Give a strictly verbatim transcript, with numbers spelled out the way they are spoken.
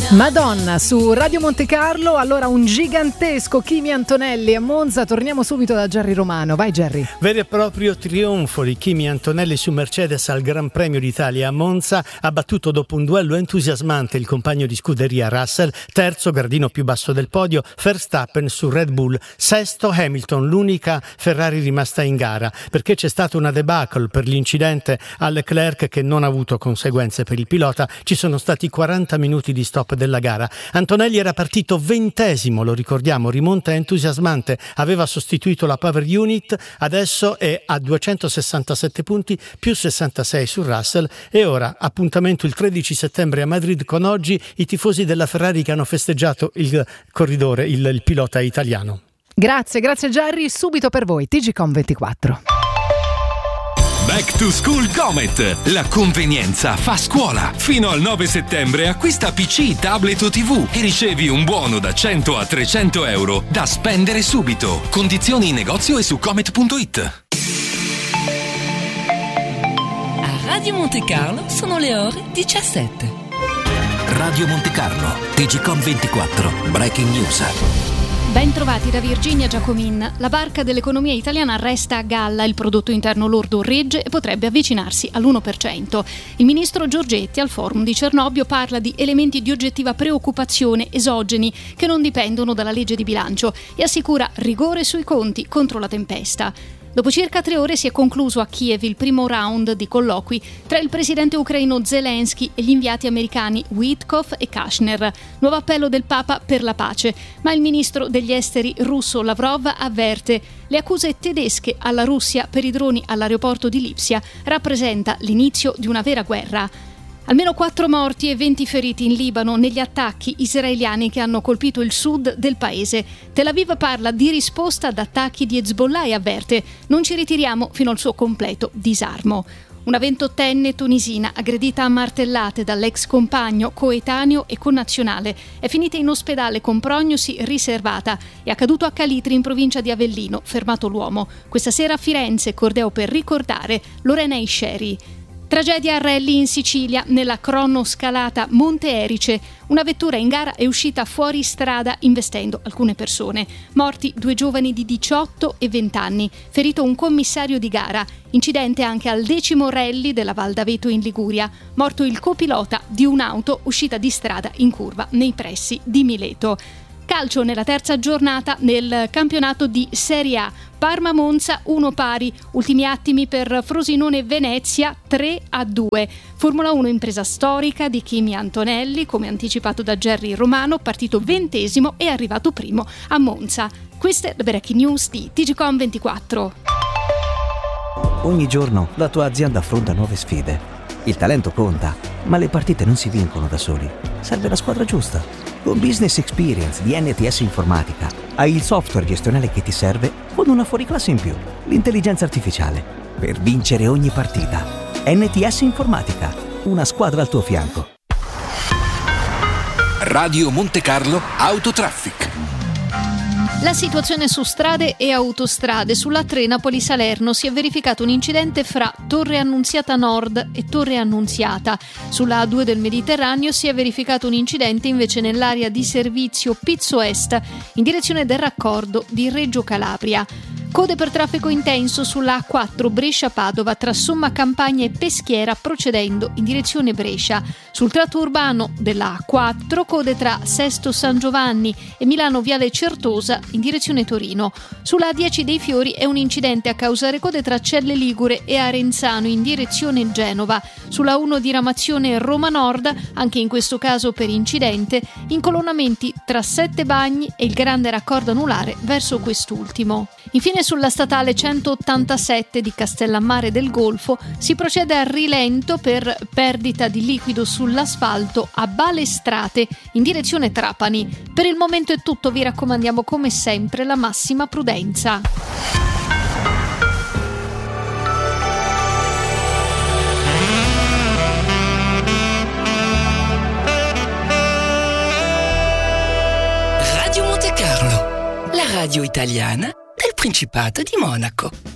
Madonna su Radio Monte Carlo. Allora, un gigantesco Kimi Antonelli a Monza. Torniamo subito da Gerry Romano. Vai Gerry. Vero e proprio trionfo di Kimi Antonelli su Mercedes al Gran Premio d'Italia a Monza. Ha battuto dopo un duello entusiasmante il compagno di scuderia Russell. Terzo, gradino più basso del podio, Verstappen su Red Bull. Sesto, Hamilton, l'unica Ferrari rimasta in gara, perché c'è stata una debacle per l'incidente a Leclerc che non ha avuto conseguenze per il pilota. Ci sono stati quaranta minuti di stop della gara. Antonelli era partito ventesimo, lo ricordiamo, rimonta entusiasmante, aveva sostituito la Power Unit, adesso è a duecentosessantasette punti più sessantasei su Russell. E ora appuntamento il tredici settembre a Madrid con oggi i tifosi della Ferrari che hanno festeggiato il corridore, il, il pilota italiano. Grazie, grazie Gerry, subito per voi T G Com ventiquattro. Back to School Comet, la convenienza fa scuola. Fino al nove settembre acquista P C, tablet o tivù e ricevi un buono da cento a trecento euro da spendere subito. Condizioni in negozio e su comet punto it. A Radio Monte Carlo sono le ore diciassette. Radio Monte Carlo, T G Com ventiquattro, Breaking News. Ben trovati da Virginia Giacomin. La barca dell'economia italiana resta a galla, il prodotto interno lordo regge e potrebbe avvicinarsi all'uno per cento. Il ministro Giorgetti al forum di Cernobbio parla di elementi di oggettiva preoccupazione esogeni che non dipendono dalla legge di bilancio e assicura rigore sui conti contro la tempesta. Dopo circa tre ore si è concluso a Kiev il primo round di colloqui tra il presidente ucraino Zelensky e gli inviati americani Witkoff e Kushner. Nuovo appello del Papa per la pace, ma il ministro degli esteri russo Lavrov avverte: le accuse tedesche alla Russia per i droni all'aeroporto di Lipsia rappresenta l'inizio di una vera guerra. Almeno quattro morti e venti feriti in Libano negli attacchi israeliani che hanno colpito il sud del paese. Tel Aviv parla di risposta ad attacchi di Hezbollah e avverte: non ci ritiriamo fino al suo completo disarmo. Una ventottenne tunisina aggredita a martellate dall'ex compagno, coetaneo e connazionale è finita in ospedale con prognosi riservata. È accaduto a Calitri in provincia di Avellino, fermato l'uomo. Questa sera a Firenze, corteo per ricordare Lorena Isceri. Tragedia a rally in Sicilia, nella cronoscalata Monte Erice. Una vettura in gara è uscita fuori strada investendo alcune persone. Morti due giovani di diciotto e venti anni. Ferito un commissario di gara. Incidente anche al decimo rally della Val d'Aveto in Liguria. Morto il copilota di un'auto uscita di strada in curva nei pressi di Mileto. Calcio nella terza giornata nel campionato di Serie A. Parma-Monza uno pari, ultimi attimi per Frosinone-Venezia tre a due. Formula uno impresa storica di Kimi Antonelli, come anticipato da Gerry Romano, partito ventesimo e arrivato primo a Monza. Queste le breaking news di T G Com ventiquattro. Ogni giorno la tua azienda affronta nuove sfide. Il talento conta, ma le partite non si vincono da soli. Serve la squadra giusta. Con Business Experience di N T S Informatica hai il software gestionale che ti serve con una fuoriclasse in più, l'intelligenza artificiale, per vincere ogni partita. N T S Informatica, una squadra al tuo fianco. Radio Monte Carlo Autotraffic. La situazione su strade e autostrade. Sulla tre Napoli-Salerno si è verificato un incidente fra Torre Annunziata Nord e Torre Annunziata. Sulla A due del Mediterraneo si è verificato un incidente invece nell'area di servizio Pizzo Est in direzione del raccordo di Reggio Calabria. Code per traffico intenso sulla A quattro Brescia-Padova tra Somma Campagna e Peschiera procedendo in direzione Brescia. Sul tratto urbano della A quattro code tra Sesto San Giovanni e Milano Viale Certosa in direzione Torino. Sulla A dieci dei Fiori è un incidente a causare code tra Celle Ligure e Arenzano in direzione Genova. Sulla uno diramazione Roma Nord, anche in questo caso per incidente, incolonnamenti tra Sette Bagni e il grande raccordo anulare verso quest'ultimo. Infine sulla statale centottantasette di Castellammare del Golfo si procede a rilento per perdita di liquido sull'asfalto a Balestrate in direzione Trapani. Per il momento è tutto, vi raccomandiamo come sempre la massima prudenza. Radio Monte Carlo, la radio italiana del Principato di Monaco.